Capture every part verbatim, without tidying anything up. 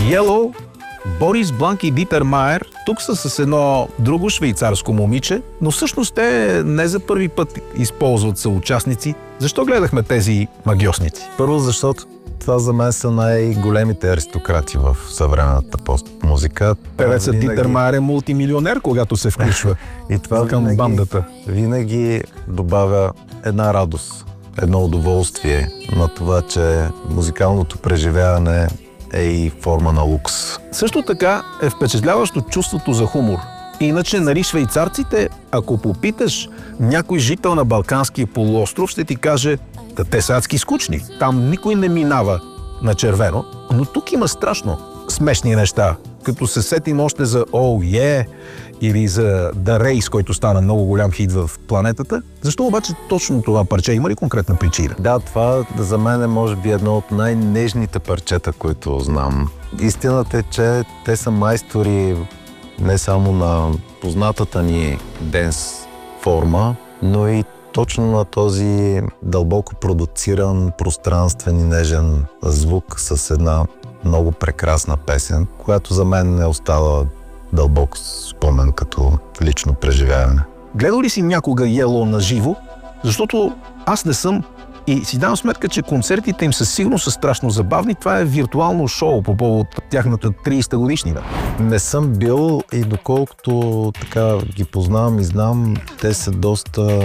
Yellow, Борис Бланк и Дитер Майер тук са с едно друго швейцарско момиче, но всъщност те не за първи път използват съучастници. Защо гледахме тези магьосници? Първо, защото това за мен са най-големите аристократи в съвременната пост-музика. Певецът винаги... Дитер Майер е мултимилионер, когато се включва и това към винаги, бандата. Винаги добавя една радост, едно удоволствие на това, че музикалното преживяване е и форма на лукс. Също така е впечатляващо чувството за хумор. Иначе, нали, швейцарците, ако попиташ някой жител на Балканския полуостров, ще ти каже, да те са адски скучни. Там никой не минава на червено, но тук има страшно смешни неща. Като се сетим още за Oh Yeah или за The Race, който стана много голям хит в планетата. Защо обаче точно това парче? Има ли конкретна причина? Да, това за мен е може би едно от най-нежните парчета, които знам. Истината е, че те са майстори не само на познатата ни денс форма, но и точно на този дълбоко продуциран, пространствен и нежен звук с една много прекрасна песен, която за мен е остала дълбок спомен като лично преживяване. Гледал ли си някога Yellow на живо? Защото аз не съм и си давам сметка, че концертите им със сигурност са страшно забавни. Това е виртуално шоу по повод тяхната тридесета годишнина. Не съм бил и доколкото така ги познавам и знам, те са доста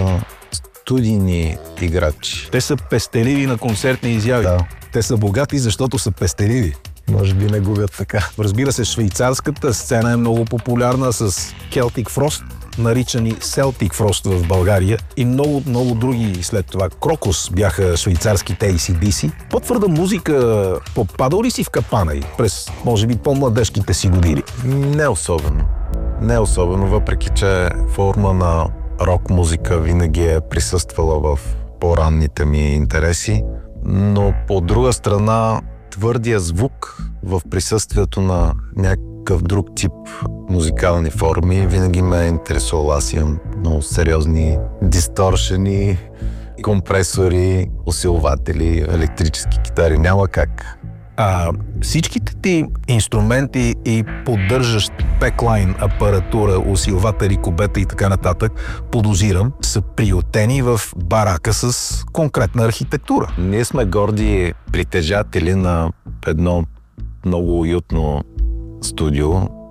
студийни играчи. Те са пестеливи на концертни изяви. Да. Те са богати, защото са пестеливи. Може би не губят така. Разбира се, швейцарската сцена е много популярна с Celtic Frost, наричани Celtic Frost в България и много, много други след това. Крокус бяха швейцарските Ей Си Ди Си. По-твърда музика попадал ли си в капана и през, може би, по-младежките си години? Не особено. Не особено, въпреки че форма на рок музика винаги е присъствала в по-ранните ми интереси, но по друга страна твърдия звук в присъствието на някакъв друг тип музикални форми винаги ме е интересувал. Аз имам много сериозни дисторшени, компресори, усилватели, електрически китари. Няма как. А всичките ти инструменти и поддържащ беклайн апаратура, усилватели, кубета и така нататък, подозирам, са приютени в барака с конкретна архитектура. Ние сме горди притежатели на едно много уютно студио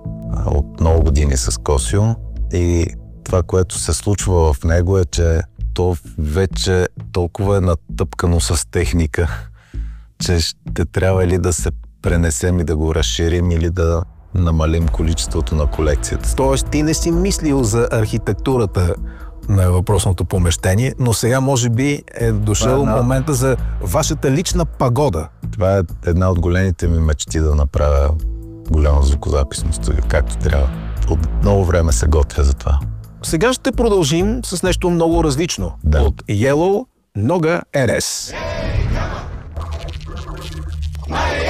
от много години с Косио и това, което се случва в него е, че то вече толкова е натъпкано с техника, че ще трябва или да се пренесем и да го разширим, или да намалим количеството на колекцията. Тоест ти не си мислил за архитектурата на въпросното помещение, но сега може би е дошъл една... момента за вашата лична пагода. Това е една от големите ми мечти да направя голямо звукозаписно студио, както трябва. От много време се готвя за това. Сега ще продължим с нещо много различно. Да. От Yellow, Нога Ерес. My